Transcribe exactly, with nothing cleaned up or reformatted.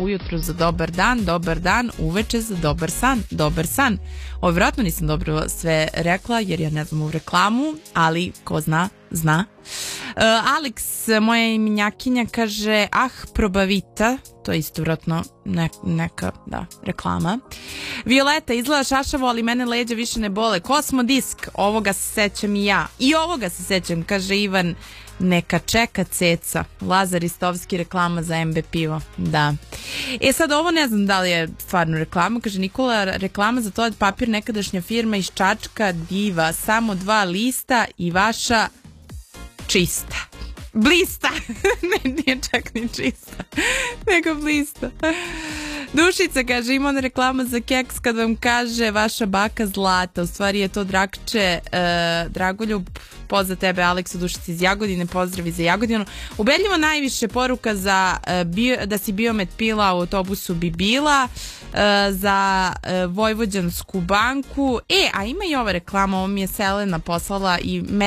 ujutru za dobar dan, dobar dan, uveče za dobar san, dobar san. Ovo vjerojatno nisam dobro sve rekla jer ja ne znam u reklamu, ali ko zna, zna. Uh, Alex, moja imenjakinja, kaže ah, probavita, to je isto vjerojatno ne, neka, da, reklama. Violeta, izgleda šašavo, ali mene leđa više ne bole. Kosmodisk, ovoga se sećam i ja. I ovoga se sećam, kaže Ivan, neka čeka ceca. Lazar Istovski, reklama za M B pivo. Da. E sad ovo ne znam da li je stvarno reklama. Kaže Nikola, reklama za toalet papir, nekadašnja firma iz Čačka, diva, samo dva lista i vaša čista. Blista. Ne, nije čak ni čista. Nego blista. Dušica, kaže, ima ona reklama za keks kad vam kaže vaša baka Zlata. U stvari je to Drakče, uh, Dragoljub. Pozdrav tebe, Aleksa, Dušica iz Jagodine. Pozdravi za Jagodinu. Ubedljivo najviše poruka za uh, bio, da si biomet pila u autobusu bi bila. Uh, za uh, Vojvođansku banku. E, a ima i ova reklama, ovo mi je Selena poslala i